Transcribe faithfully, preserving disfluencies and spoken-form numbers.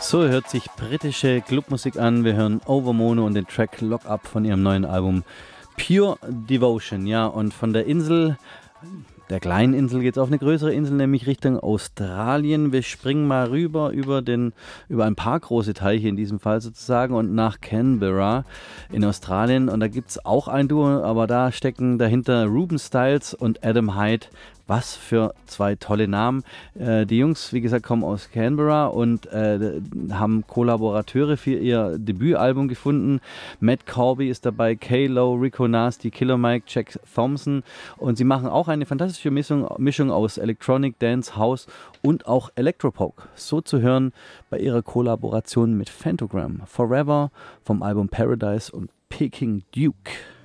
So hört sich britische Clubmusik an. Wir hören Overmono und den Track Lock Up von ihrem neuen Album Pure Devotion. Ja, und von der Insel, der kleinen Insel, geht es auf eine größere Insel, nämlich Richtung Australien. Wir springen mal rüber über, den, über ein paar große Teiche in diesem Fall sozusagen und nach Canberra in Australien. Und da gibt es auch ein Duo, aber da stecken dahinter Ruben Styles und Adam Hyde. Was für zwei tolle Namen. Äh, die Jungs, wie gesagt, kommen aus Canberra und äh, haben Kollaborateure für ihr Debütalbum gefunden. Matt Corby ist dabei, K-Lo, Rico Nasty, Killer Mike, Jack Thompson. Und sie machen auch eine fantastische Mischung, Mischung aus Electronic, Dance, House und auch Electropop. So zu hören bei ihrer Kollaboration mit Phantogram. Forever vom Album Paradise und Peking Duke.